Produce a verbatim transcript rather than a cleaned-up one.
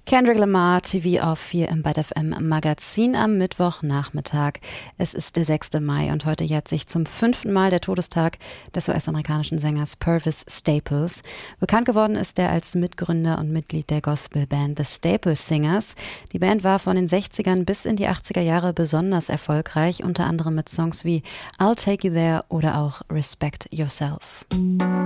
Kendrick Lamar, T V auf vier im Byte F M Magazin am Mittwochnachmittag. Es ist der sechste Mai und heute jährt sich zum fünften Mal der Todestag des U S-amerikanischen Sängers Pervis Staples. Bekannt geworden ist er als Mitgründer und Mitglied der Gospelband The Staples Singers. Die Band war von den sechzigern bis in die achtziger Jahre besonders erfolgreich, unter anderem mit Songs wie I'll Take You There oder auch Respect Yourself.